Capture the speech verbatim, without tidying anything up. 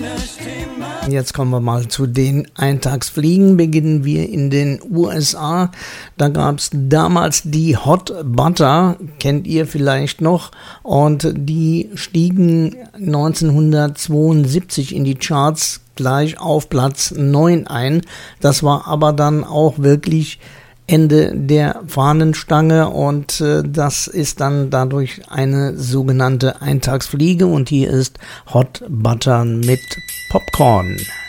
Jetzt kommen wir mal zu den Eintagsfliegen. Beginnen wir in den U S A. Da gab es damals die Hot Butter, kennt ihr vielleicht noch. Und die stiegen neunzehnhundertzweiundsiebzig in die Charts gleich auf Platz neun ein. Das war aber dann auch wirklich Ende der Fahnenstange und äh, das ist dann dadurch eine sogenannte Eintagsfliege und hier ist Hot Butter mit Popcorn.